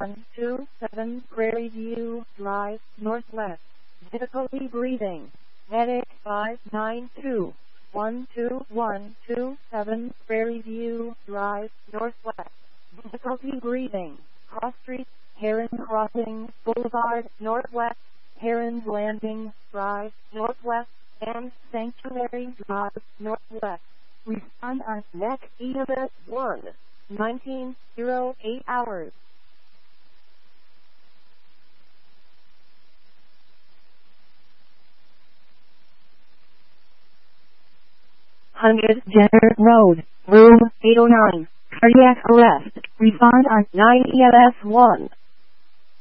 127 Prairie View Drive, Northwest. Difficulty breathing. Headache 592-12127 Prairie View Drive, Northwest. Difficulty breathing. Cross Street, Heron Crossing Boulevard, Northwest. Heron's Landing Drive, Northwest, and Sanctuary Drive, Northwest. Respond on next EMS 1, 1908 hours. 100 Jenner Road, room 809. Cardiac arrest. Respond on 9 EMS 1.